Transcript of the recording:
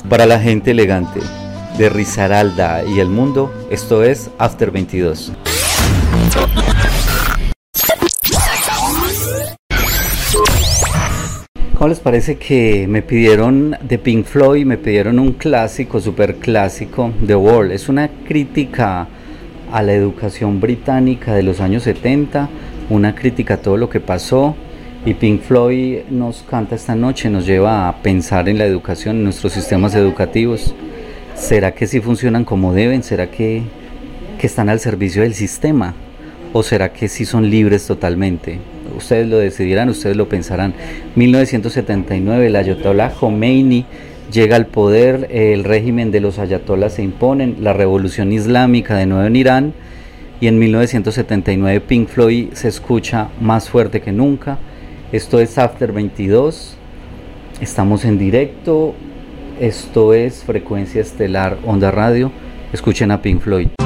Para la gente elegante de Risaralda y el mundo, esto es After 22. ¿Cómo les parece que me pidieron de Pink Floyd, me pidieron un clásico, super clásico, The Wall? Es una crítica a la educación británica de los años 70, una crítica a todo lo que pasó, y Pink Floyd nos canta esta noche, nos lleva a pensar en la educación, en nuestros sistemas educativos. ¿Será que sí funcionan como deben? ¿Será que están al servicio del sistema? ¿O será que sí son libres totalmente? Ustedes lo decidirán, ustedes lo pensarán. 1979, el ayatolá Khomeini llega al poder, el régimen de los ayatolás se imponen, la revolución islámica de nuevo en Irán, y en 1979 Pink Floyd se escucha más fuerte que nunca. Esto es After 22, estamos en directo, esto es Frecuencia Estelar Onda Radio, escuchen a Pink Floyd.